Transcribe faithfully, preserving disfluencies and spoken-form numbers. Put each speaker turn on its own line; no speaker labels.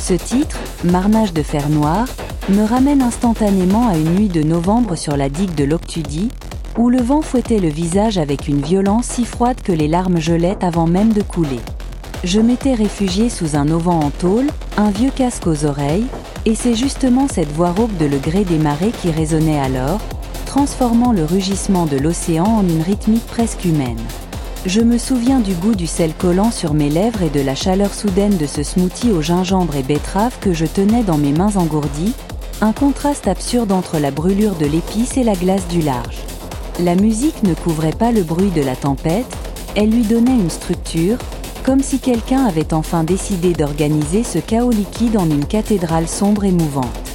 Ce titre, Marnage de fer noir, me ramène instantanément à une nuit de novembre sur la digue de l'Octudie, où le vent fouettait le visage avec une violence si froide que les larmes gelaient avant même de couler. Je m'étais réfugié sous un auvent en tôle, un vieux casque aux oreilles, et c'est justement cette voix rauque de Le Gré des marées qui résonnait alors, transformant le rugissement de l'océan en une rythmique presque humaine. Je me souviens du goût du sel collant sur mes lèvres et de la chaleur soudaine de ce smoothie au gingembre et betterave que je tenais dans mes mains engourdies, un contraste absurde entre la brûlure de l'épice et la glace du large. La musique ne couvrait pas le bruit de la tempête, elle lui donnait une structure, comme si quelqu'un avait enfin décidé d'organiser ce chaos liquide en une cathédrale sombre et mouvante.